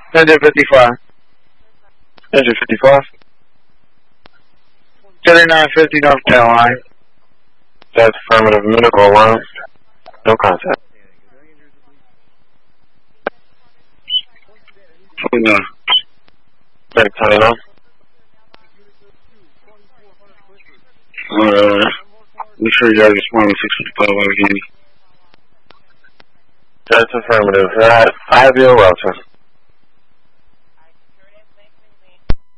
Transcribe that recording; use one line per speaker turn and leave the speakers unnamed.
Engine 55.
Engine 55.
3950 North Carolina.
That's affirmative. Medical alarm. No contact.
No.
Back turning on.
Alright. Make sure you guys respond to 655 again.
That's affirmative. I have your welcome.